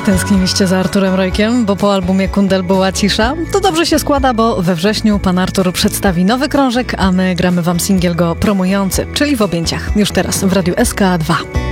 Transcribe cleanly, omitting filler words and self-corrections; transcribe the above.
Tęskniliście za Arturem Rojkiem, bo po albumie Kundel była cisza? To dobrze się składa, bo we wrześniu pan Artur przedstawi nowy krążek, a my gramy wam singiel go promujący, czyli W objęciach. Już teraz w Radiu SK2.